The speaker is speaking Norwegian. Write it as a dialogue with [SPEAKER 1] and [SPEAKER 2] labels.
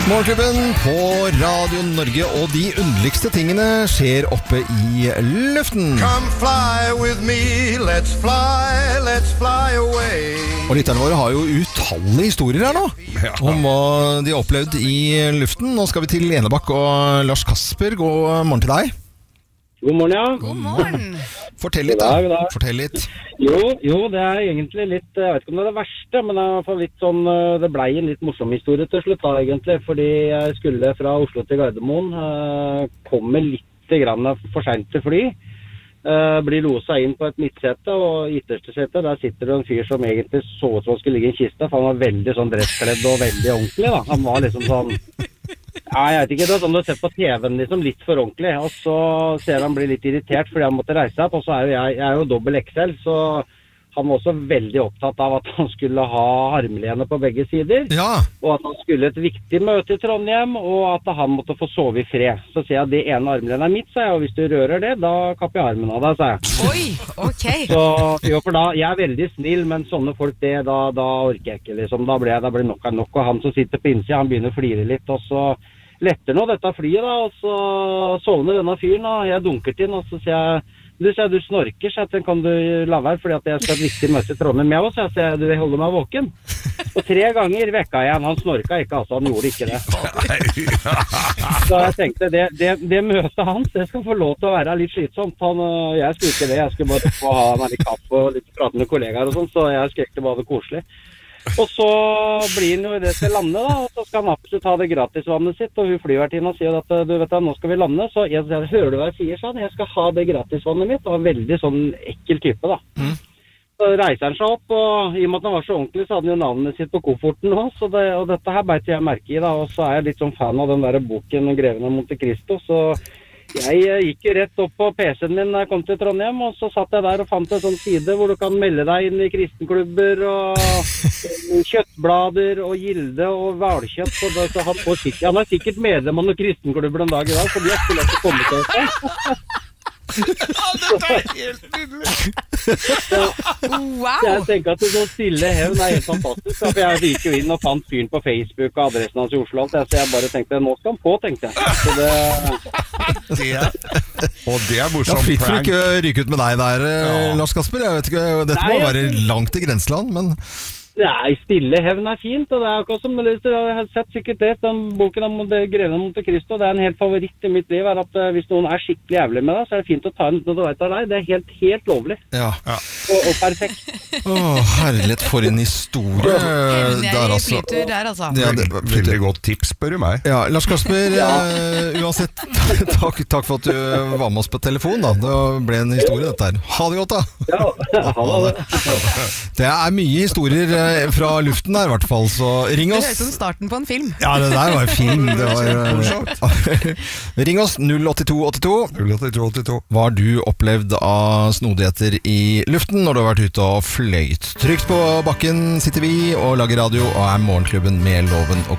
[SPEAKER 1] Morgenklubben på Radio Norge, og de underligste tingene skjer oppe i luften.
[SPEAKER 2] Come fly with me, let's fly away.
[SPEAKER 1] Og lytterne våre har jo utallige historier her nå, om hva de har opplevd i luften. Nå skal vi til Enebakk og Lars Kasper. God morgen til deg.
[SPEAKER 3] God morgen, ja.
[SPEAKER 4] God morgen.
[SPEAKER 1] Fortell litt, da.
[SPEAKER 3] God dag.
[SPEAKER 1] Fortell litt.
[SPEAKER 3] Jo, det er egentlig litt, jeg vet ikke om det er det verste, men det er i hvert fall litt sånn, det ble en litt morsom historie til slutt da, egentlig, fordi jeg skulle fra Oslo til Gardermoen, komme litt grann for sent til fly, blir loset inn på et midtsete, og i ytterste sete, der sitter det en fyr som egentlig så ut som han skulle ligge i en kiste, for han var veldig sånn dresskledd og veldig ordentlig da. Han var liksom sånn, ja, jeg vet ikke, det er sånn du har sett på TV-en liksom, litt for ordentlig, og så ser han bli litt irritert fordi han måtte reise opp, og så er jo jeg er jo dobbel XL, så han var også veldig opptatt av at han skulle ha armlene på begge sider,
[SPEAKER 1] Ja.
[SPEAKER 3] og at han skulle et viktig møte i Trondheim, og at han måtte få sove i fred. Så sier jeg, det ene armlenet er mitt, sa jeg, og hvis du rører det, da kapper jeg armen av deg, sa jeg.
[SPEAKER 4] Oi, ok.
[SPEAKER 3] Så, jo, for da, jeg er veldig snill, men sånne folk, da orker jeg ikke, liksom. Da blir nok av nok, og han som sitter på innsida, han begynner å flire litt, og så letter nå dette flyet da, og så sovner denne fyren, og jeg dunker til, og så sier jeg, du snorker, så jeg kan du la være, fordi at jeg skal ha et viktig møte i Trondheim med oss, så jeg sier, du vil holde meg våken. Og 3 ganger vekka jeg han snorka ikke, altså, han gjorde ikke det. Så jeg tenkte, det møtet hans, det skal få lov til å være litt slitsomt. Jeg skulle ikke det, jeg skulle bare få ha meg litt kaffe og litt prate med kollegaer og sånn, så jeg skulle ikke bare koselig. Og så blir han jo det til lande da, og så skal han absolutt ha det gratisvannet sitt, og hun flyvertinna sier at, du vet da, nå skal vi lande, så jeg hører du hva jeg sier, sånn, jeg skal ha det gratisvannet mitt, og en veldig sånn ekkel type da. Så reiser han seg opp, og i og med at han var så ordentlig, så hadde han jo navnet sitt på kofferten også, og dette her beit jeg merke i da, og så er jeg litt sånn fan av den der boken Greven av Monte Cristo, så jeg gikk jo rett opp på PC-en min da jeg kom til Trondheim, og så satt jeg der og fant en sånn side hvor du kan melde deg inn i kristenklubber og kjøttblader og gilde og hvalkjøtt, så han er sikkert medlem av noen kristenklubber den dag i dag, fordi jeg skulle ikke komme til det.
[SPEAKER 2] Dette er helt nydelig.
[SPEAKER 4] Wow.
[SPEAKER 3] Jeg tenker at det sånn stille hevn er helt fantastisk, for jeg gikk jo inn og fant fyren på Facebook og adressen hans i Oslo, så jeg bare tenkte, nå skal han på, tenkte jeg. Så
[SPEAKER 2] Og det er
[SPEAKER 1] Ja,
[SPEAKER 2] morsom
[SPEAKER 1] fritt for
[SPEAKER 2] prank.
[SPEAKER 1] ikke å ryke ut med deg der, Lars Kasper. Jeg vet ikke, dette må
[SPEAKER 3] Nei,
[SPEAKER 1] være langt i grenseland, men...
[SPEAKER 3] Nei, stille hevn er fint, og det er akkurat som jeg har sett sikkert det, den boken om Greven av Monte Cristo, det er en helt favoritt i mitt liv, er at hvis noen er skikkelig jævlig med deg, så er det fint å ta en når du vet av deg, det er helt lovlig,
[SPEAKER 1] Ja.
[SPEAKER 3] og perfekt.
[SPEAKER 1] Herlighet, for en historie.
[SPEAKER 4] Hevner
[SPEAKER 1] Der,
[SPEAKER 4] jeg i
[SPEAKER 1] altså.
[SPEAKER 4] flytur der, altså.
[SPEAKER 1] Ja,
[SPEAKER 2] Veldig godt tips, spør du meg.
[SPEAKER 1] Ja, Lars Kasper, uansett, takk for at du var med oss på telefon da. Det ble en historie dette her. Ha det godt da.
[SPEAKER 3] Ja, ha det.
[SPEAKER 1] Det er mye historier fra luften der i hvert fall, så ring
[SPEAKER 4] Det
[SPEAKER 1] oss.
[SPEAKER 4] høres ut som starten på en film.
[SPEAKER 1] Ja, det der var en film. Det var, ring oss 08282.
[SPEAKER 2] 8282.
[SPEAKER 1] Hva har du opplevd av snodigheter i luften når du har vært ute og fløyt? Trygt på bakken sitter vi og lager radio og er Morgenklubben med Loven og